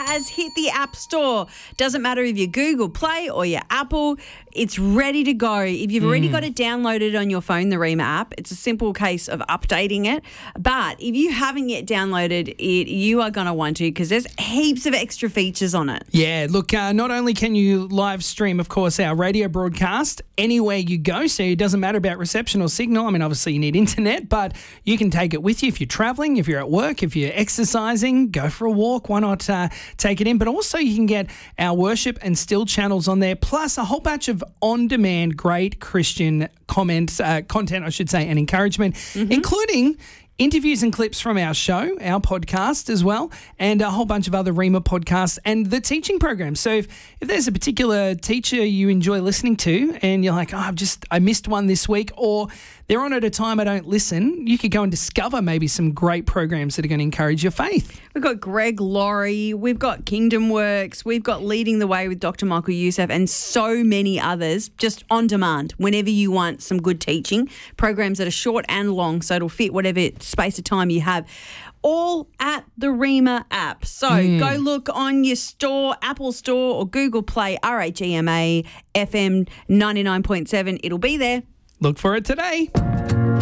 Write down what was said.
has hit the App Store. Doesn't matter if you're Google Play or you're Apple, it's ready to go. If you've already got it downloaded on your phone, the Rima app, it's a simple case of updating it. But if you haven't yet downloaded it, you are going to want to, because there's heaps of extra features on it. Yeah, look, not only can you live stream, of course, our radio broadcast anywhere you go, so it doesn't matter about reception or signal. I mean, obviously you need internet, but you can take it with you if you're travelling, if you're at work, if you're exercising, go for a walk. Why not take it in? But also you can get our worship and still channels on there, plus a whole batch of on-demand great Christian content, I should say, and encouragement, including interviews and clips from our show, our podcast as well, and a whole bunch of other Rima podcasts and the teaching program. So if there's a particular teacher you enjoy listening to and you're like, oh, I missed one this week, or they're on at a time I don't listen, you could go and discover maybe some great programs that are going to encourage your faith. We've got Greg Laurie, we've got Kingdom Works, we've got Leading the Way with Dr. Michael Youssef, and so many others, just on demand whenever you want some good teaching. Programs that are short and long, so it'll fit whatever space of time you have. All at the Rima app. So go look on your store, Apple Store or Google Play, RHEMA FM 99.7. It'll be there. Look for it today.